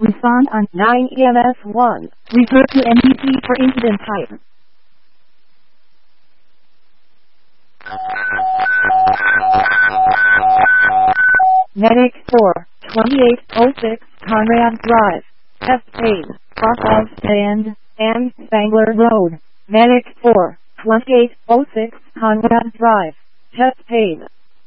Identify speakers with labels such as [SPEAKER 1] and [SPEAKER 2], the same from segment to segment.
[SPEAKER 1] Respond on 9 EMS 1. Refer to NBC for incident type. Medic 4, 2806 Conrad Drive, F. Paid, Cross of Stand, and Spangler Road. Medic 4, 2806 Conrad Drive, F. Paid.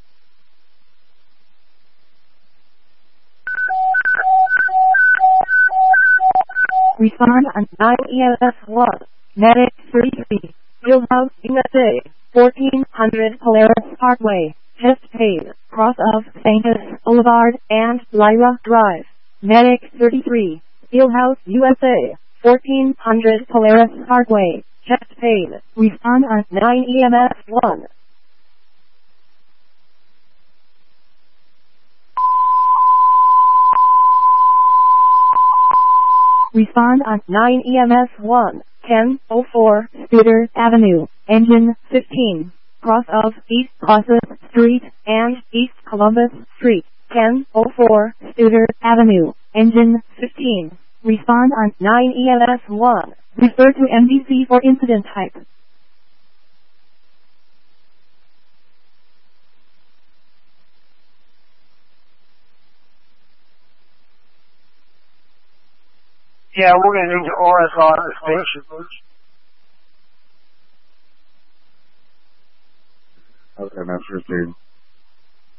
[SPEAKER 1] Respond on 9 EMS 1. Medic 33, Fieldhouse, USA, 1400 Polaris Parkway, Chest Paid, Cross of St. Boulevard, and Lyra Drive. Medic 33, Fieldhouse, USA, 1400 Polaris Parkway, Chest Paid. Respond on 9 EMS 1. Respond on 9 EMS 1, 1004 Scooter Avenue, Engine 15, cross of East Columbus Street and East Columbus Street, 1004 Scooter Avenue, Engine 15. Respond on 9 EMS 1. Refer to MDC for incident type.
[SPEAKER 2] Yeah, we're going to need to OSR the station, please.
[SPEAKER 3] Okay, Master 2.